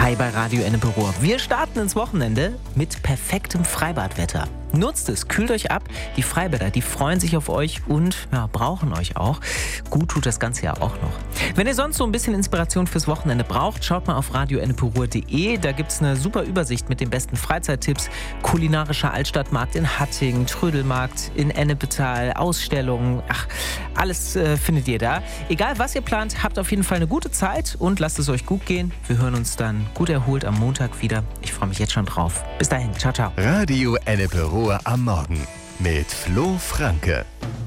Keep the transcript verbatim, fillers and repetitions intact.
Hi bei Radio Ennepe-Ruhr. Wir starten ins Wochenende mit perfektem Freibadwetter. Nutzt es, kühlt euch ab. Die Freibäder, die freuen sich auf euch und ja, brauchen euch auch. Gut tut das Ganze ja auch noch. Wenn ihr sonst so ein bisschen Inspiration fürs Wochenende braucht, schaut mal auf radio ennepe ruhr punkt de. Da gibt es eine super Übersicht mit den besten Freizeittipps. Kulinarischer Altstadtmarkt in Hattingen, Trödelmarkt in Ennepetal, Ausstellungen. Ach, alles äh, findet ihr da. Egal was ihr plant, habt auf jeden Fall eine gute Zeit und lasst es euch gut gehen. Wir hören uns dann gut erholt am Montag wieder. Ich freue mich jetzt schon drauf. Bis dahin, ciao, ciao. Radio Ennepe-Ruhr am Morgen mit Flo Franke.